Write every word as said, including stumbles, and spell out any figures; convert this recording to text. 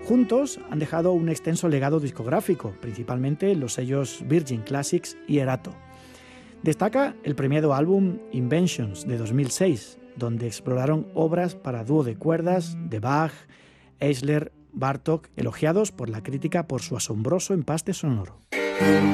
Juntos han dejado un extenso legado discográfico, principalmente en los sellos Virgin Classics y Erato. Destaca el premiado álbum Inventions de dos mil seis, donde exploraron obras para dúo de cuerdas de Bach, Eisler, Bartók, elogiados por la crítica por su asombroso empaste sonoro.